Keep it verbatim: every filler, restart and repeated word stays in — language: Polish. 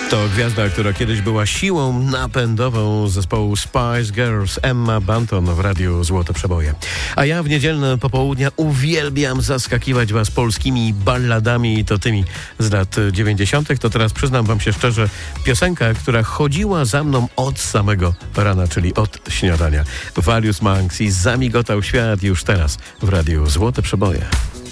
To gwiazda, która kiedyś była siłą napędową zespołu Spice Girls, Emma Bunton w Radiu Złote Przeboje. A ja w niedzielne popołudnia uwielbiam zaskakiwać was polskimi balladami i to tymi z lat dziewięćdziesiątych. To teraz przyznam wam się szczerze, piosenka, która chodziła za mną od samego rana, czyli od śniadania. Valius Monks i Zamigotał świat już teraz w Radiu Złote Przeboje.